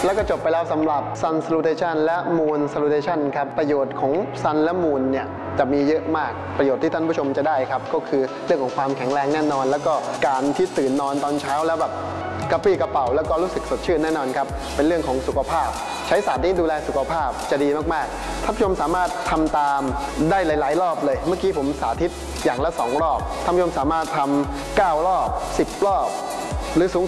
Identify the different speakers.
Speaker 1: แล้วก็จบไปแล้วสำหรับ Sun Salutation และ Moon Salutation ครับประโยชน์ของ Sun และ Moon เนี่ยจะมีเยอะมากประโยชน์ที่ท่านผู้ชมจะได้ครับก็คือเรื่องของความแข็งแรงแน่นอนแล้วก็การที่ตื่นนอนตอนเช้าแล้วแบบกระปรี้กระเป๋าแล้วก็รู้สึกสดชื่นแน่นอนครับเป็นเรื่องของสุขภาพใช้ศาสตร์นี้ดูแลสุขภาพจะดีมากๆท่านผู้ชมสามารถทำตามได้หลายๆรอบเลยเมื่อกี้ผมสาธิตอย่างละ2 รอบท่านผู้ชมสามารถทำ9 รอบ10 รอบหรือสูง